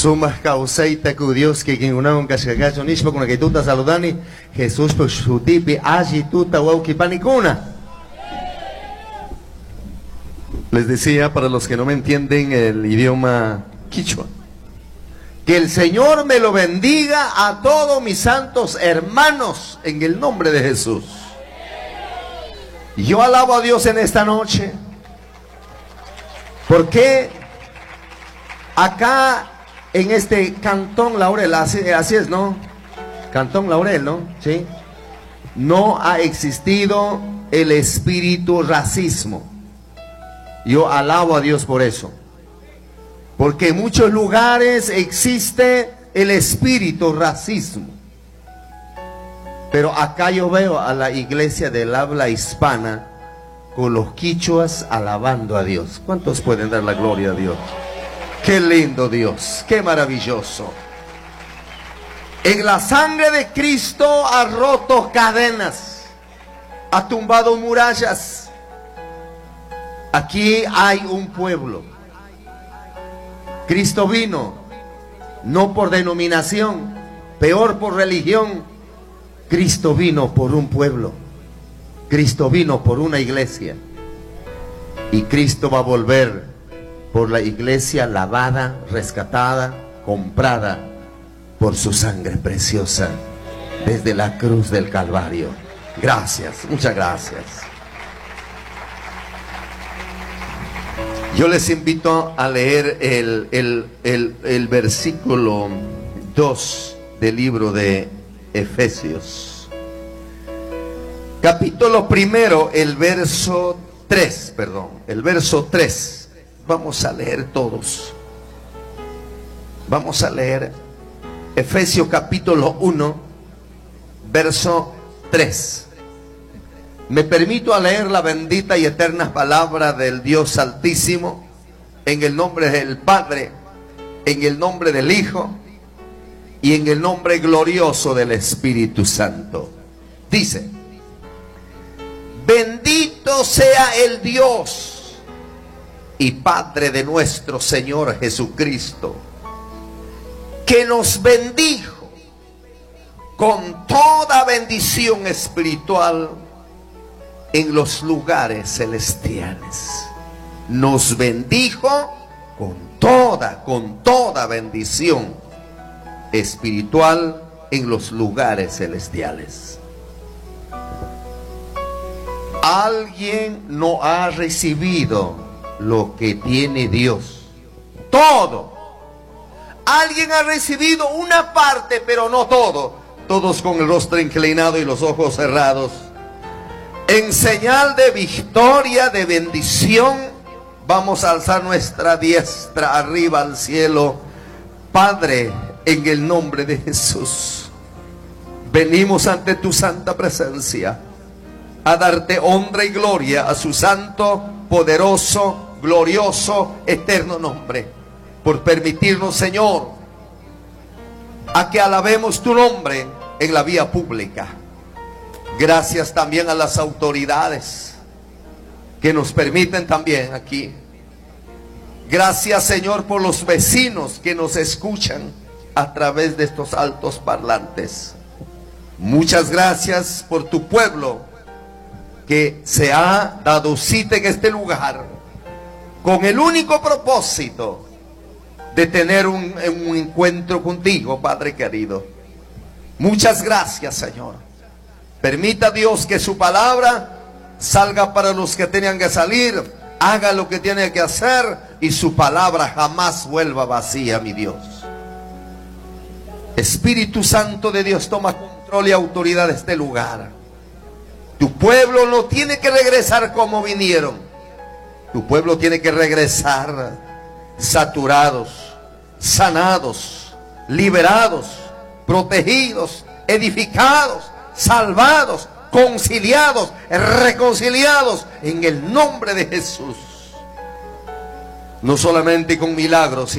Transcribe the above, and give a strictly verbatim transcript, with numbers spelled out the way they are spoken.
Sumas causaita ku Dios que quien una un cascagacho nispo con que tuta saludani Jesús por su tipi allí tuta waukipanicuna. Les decía, para los que no me entienden el idioma quichua, que el Señor me lo bendiga a todos mis santos hermanos en el nombre de Jesús. Yo alabo a Dios en esta noche porque acá en este Cantón Laurel, así, así es, ¿no? Cantón Laurel, ¿no? Sí. No ha existido el espíritu racismo. Yo alabo a Dios por eso. Porque en muchos lugares existe el espíritu racismo. Pero acá yo veo a la iglesia del habla hispana con los quichuas alabando a Dios. ¿Cuántos pueden dar la gloria a Dios? Qué lindo Dios, qué maravilloso. En la sangre de Cristo ha roto cadenas, ha tumbado murallas. Aquí hay un pueblo. Cristo vino, no por denominación, peor por religión. Cristo vino por un pueblo. Cristo vino por una iglesia. Y Cristo va a volver por la iglesia lavada, rescatada, comprada por su sangre preciosa desde la cruz del Calvario. Gracias, muchas gracias. Yo les invito a leer el, el, el, el versículo dos del libro de Efesios. Capítulo primero, el verso tres, perdón, el verso tres. Vamos a leer todos. Vamos a leer Efesios capítulo uno, verso tres. Me permito a leer la bendita y eterna palabra del Dios Altísimo, en el nombre del Padre, en el nombre del Hijo y en el nombre glorioso del Espíritu Santo. Dice: bendito sea el Dios y Padre de nuestro Señor Jesucristo, que nos bendijo con toda bendición espiritual en los lugares celestiales. Nos bendijo con toda, con toda bendición espiritual en los lugares celestiales. Alguien no ha recibido lo que tiene Dios. Todo. Alguien ha recibido una parte, pero no todo. Todos con el rostro inclinado y los ojos cerrados. En señal de victoria, de bendición, vamos a alzar nuestra diestra arriba al cielo. Padre, en el nombre de Jesús, venimos ante tu santa presencia a darte honra y gloria a su santo, poderoso, glorioso, eterno nombre, por permitirnos, Señor, a que alabemos tu nombre en la vía pública. Gracias también a las autoridades que nos permiten también aquí. Gracias, Señor, por los vecinos que nos escuchan a través de estos altos parlantes. Muchas gracias por tu pueblo que se ha dado cita en este lugar con el único propósito de tener un, un encuentro contigo, Padre querido. Muchas gracias, Señor. Permita, Dios, que su palabra salga para los que tenían que salir, haga lo que tiene que hacer y su palabra jamás vuelva vacía, mi Dios. Espíritu Santo de Dios, toma control y autoridad de este lugar. Tu pueblo no tiene que regresar como vinieron. Tu pueblo tiene que regresar saturados, sanados, liberados, protegidos, edificados, salvados, conciliados, reconciliados en el nombre de Jesús. No solamente con milagros,